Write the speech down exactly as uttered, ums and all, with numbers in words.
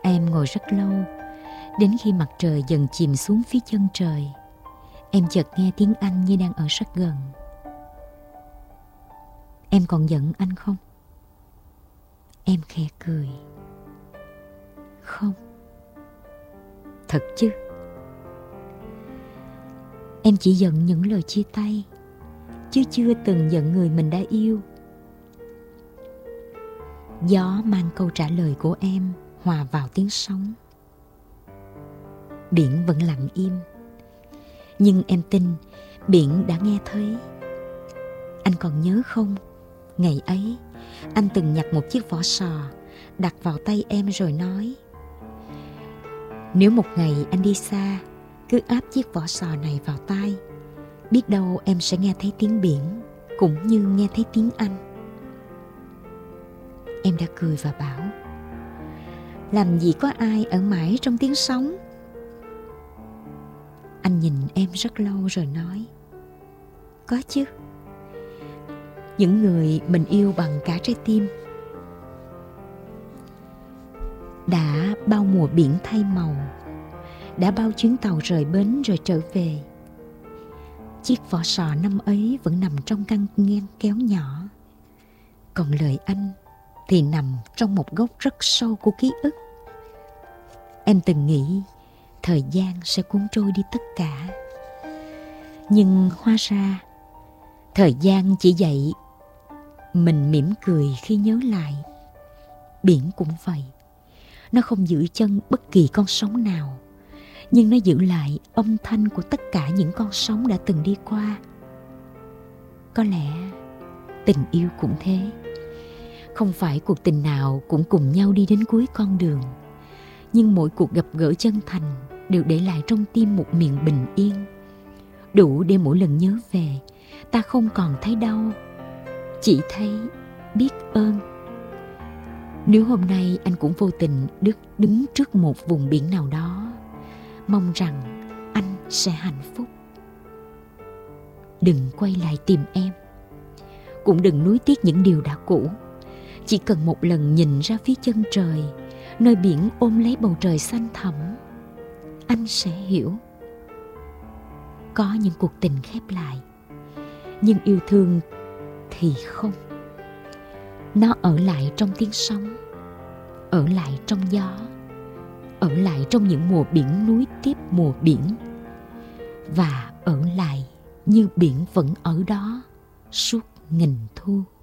Em ngồi rất lâu, đến khi mặt trời dần chìm xuống phía chân trời, em chợt nghe tiếng anh như đang ở rất gần. Em còn giận anh không? Em khẽ cười. Không. Thật chứ? Em chỉ giận những lời chia tay, chứ chưa từng giận người mình đã yêu. Gió mang câu trả lời của em hòa vào tiếng sóng. Biển vẫn lặng im, nhưng em tin biển đã nghe thấy. Anh còn nhớ không? Ngày ấy, anh từng nhặt một chiếc vỏ sò, đặt vào tay em rồi nói: nếu một ngày anh đi xa, cứ áp chiếc vỏ sò này vào tai, biết đâu em sẽ nghe thấy tiếng biển, cũng như nghe thấy tiếng anh. Em đã cười và bảo: làm gì có ai ở mãi trong tiếng sóng. Anh nhìn em rất lâu rồi nói: có chứ. Những người mình yêu bằng cả trái tim. Đã bao mùa biển thay màu, đã bao chuyến tàu rời bến rồi trở về, chiếc vỏ sò năm ấy vẫn nằm trong căn ngăn kéo nhỏ. Còn lời anh thì nằm trong một góc rất sâu của ký ức. Em từng nghĩ thời gian sẽ cuốn trôi đi tất cả, nhưng hóa ra thời gian chỉ dạy mình mỉm cười khi nhớ lại. Biển cũng vậy, nó không giữ chân bất kỳ con sóng nào, nhưng nó giữ lại âm thanh của tất cả những con sóng đã từng đi qua. Có lẽ tình yêu cũng thế. Không phải cuộc tình nào cũng cùng nhau đi đến cuối con đường, nhưng mỗi cuộc gặp gỡ chân thành đều để lại trong tim một miền bình yên, đủ để mỗi lần nhớ về, ta không còn thấy đau, chỉ thấy biết ơn. Nếu hôm nay anh cũng vô tình đứng, đứng trước một vùng biển nào đó, mong rằng anh sẽ hạnh phúc. Đừng quay lại tìm em, cũng đừng nuối tiếc những điều đã cũ. Chỉ cần một lần nhìn ra phía chân trời, nơi biển ôm lấy bầu trời xanh thẳm, anh sẽ hiểu. Có những cuộc tình khép lại, nhưng yêu thương thì không. Nó ở lại trong tiếng sóng, ở lại trong gió, ở lại trong những mùa biển núi tiếp mùa biển, và ở lại như biển vẫn ở đó suốt nghìn thu.